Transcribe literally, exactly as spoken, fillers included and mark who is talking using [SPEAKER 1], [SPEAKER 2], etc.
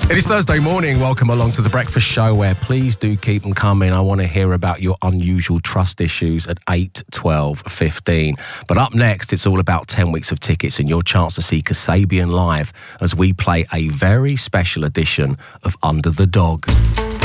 [SPEAKER 1] It is Thursday morning. Welcome along to The Breakfast Show, where please do keep them coming. I want to hear about your unusual trust issues at eight, twelve, fifteen. But up next, it's all about ten weeks of tickets and your chance to see Kasabian live as we play a very special edition of Under the Dog.